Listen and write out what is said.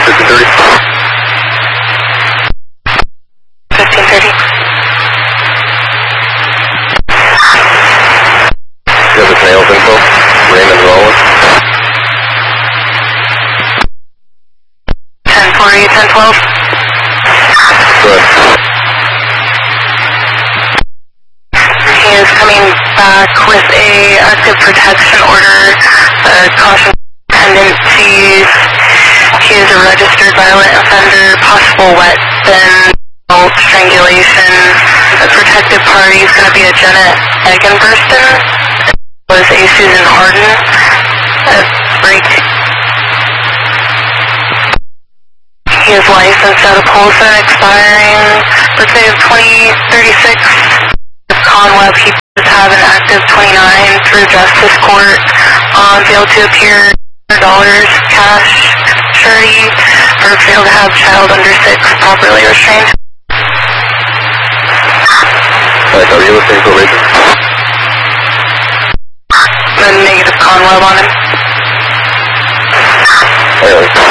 1530. You have the snails info? Raymond Rollins? 1048, 1012. Good. He is coming back with a active protection order, caution pendant to use. He is a registered violent offender, possible weapon, strangulation. The protected party is going to be a Jenna Eggenburston. Was a Susan Harden. Break. He is licensed out of Polson, expiring birthday of 2036. Conweb, he does have an active 29 through Justice Court. Failed to appear $100 cash surety, or failed to have child under 6 properly restrained. Alright, are you listening to a region? A negative Conweb on him. Alright.